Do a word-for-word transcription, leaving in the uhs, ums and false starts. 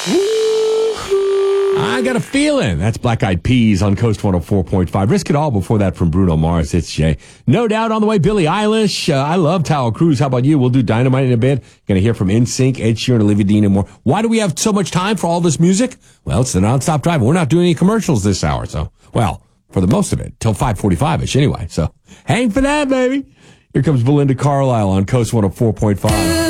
I got a feeling. That's Black Eyed Peas on Coast one oh four point five. Risk It All before that from Bruno Mars. It's Jay. No Doubt on the way. Billie Eilish. Uh, I love Tower Cruise. How about you? We'll do Dynamite in a bit. Going to hear from N Sync, Ed Sheeran, Olivia Dean, and more. Why do we have so much time for all this music? Well, it's the nonstop drive. We're not doing any commercials this hour. So, well, for the most of it, till five forty-five-ish anyway. So hang for that, baby. Here comes Belinda Carlisle on Coast one oh four point five.